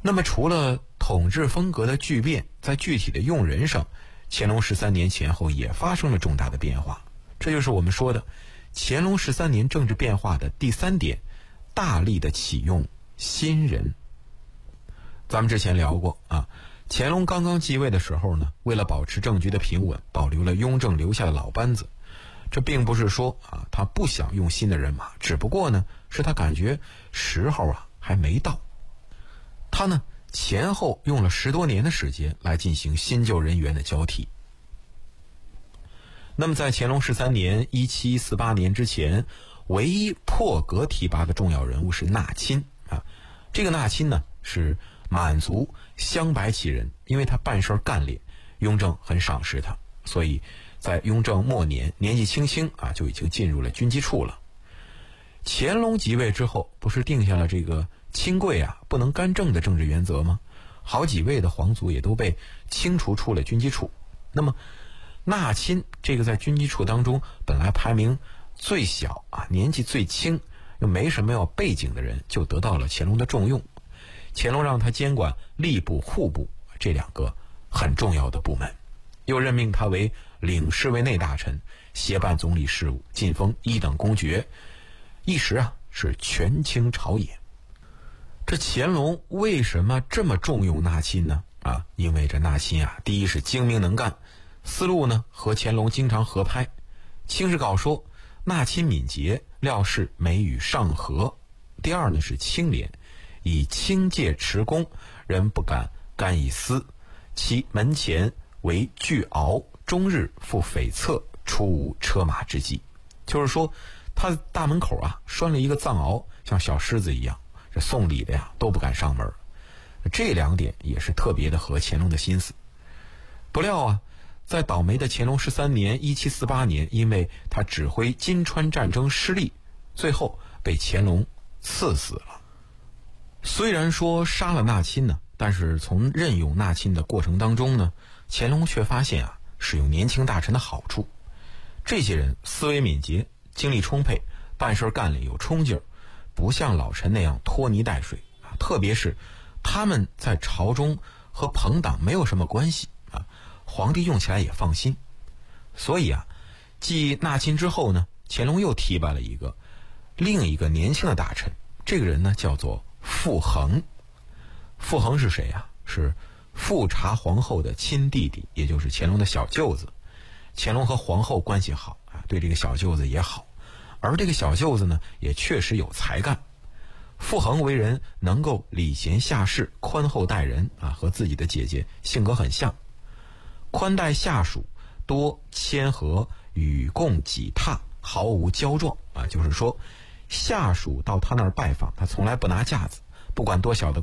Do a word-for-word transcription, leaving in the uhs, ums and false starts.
那么除了统治风格的巨变，在具体的用人上，乾隆十三年前后也发生了重大的变化。这就是我们说的乾隆十三年政治变化的第三点，大力的启用新人。咱们之前聊过啊，乾隆刚刚继位的时候呢，为了保持政局的平稳，保留了雍正留下的老班子。这并不是说啊他不想用新的人马，只不过呢是他感觉时候啊还没到。他呢前后用了十多年的时间来进行新旧人员的交替。那么在乾隆十三年一七四八年之前，唯一破格提拔的重要人物是纳钦啊。这个纳钦呢是满族镶白旗人，因为他办事干练，雍正很赏识他，所以在雍正末年年纪轻轻啊就已经进入了军机处了。乾隆即位之后，不是定下了这个亲贵啊不能干政的政治原则吗？好几位的皇族也都被清除出了军机处。那么纳钦这个在军机处当中本来排名最小啊，年纪最轻，又没什么要背景的人，就得到了乾隆的重用。乾隆让他监管吏部、户部这两个很重要的部门，又任命他为领侍卫内大臣，协办总理事务，晋封一等公爵，一时啊是权倾朝野。这乾隆为什么这么重用纳钦呢？啊，因为这纳钦啊，第一是精明能干，思路呢和乾隆经常合拍。清史稿说纳钦敏捷，料事美与上合。第二呢是清廉，以清戒持公，人不敢干一丝。其门前为巨鳌，终日赴悱恻，出无车马之计。就是说他大门口啊拴了一个藏獒，像小狮子一样，这送礼的呀都不敢上门。这两点也是特别的合乾隆的心思。不料啊，在倒霉的乾隆十三年一七四八年，因为他指挥金川战争失利，最后被乾隆赐死了。虽然说杀了纳钦呢，但是从任用纳钦的过程当中呢，乾隆却发现啊使用年轻大臣的好处。这些人思维敏捷，精力充沛，办事干练有冲劲儿，不像老臣那样拖泥带水啊。特别是他们在朝中和朋党没有什么关系啊，皇帝用起来也放心。所以啊，继纳钦之后呢，乾隆又提拔了一个另一个年轻的大臣，这个人呢叫做傅恒。傅恒是谁啊？是富察皇后的亲弟弟，也就是乾隆的小舅子。乾隆和皇后关系好啊，对这个小舅子也好，而这个小舅子呢也确实有才干。傅恒为人能够礼贤下士，宽厚待人啊，和自己的姐姐性格很像。宽待下属，多谦和，与共己榻，毫无骄状啊，就是说下属到他那儿拜访，他从来不拿架子，不管多小的